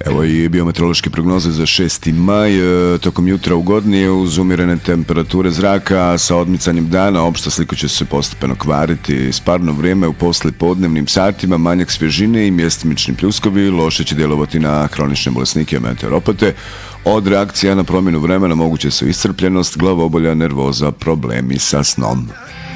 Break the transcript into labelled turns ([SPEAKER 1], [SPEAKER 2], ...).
[SPEAKER 1] Evo i biometeorološke prognoze za 6. maj. Tokom jutra ugodnije uz umjerene temperature zraka sa odmicanjem dana. Opšta slika će se postepeno kvariti. Sparno vrijeme u poslijepodnevnim satima, manjak svježine i mjestimični pljuskovi loše će djelovati na hronične bolesnike i meteoropate. Od reakcija na promjenu vremena moguće su iscrpljenost, glavobolja, nervoza, problemi sa snom.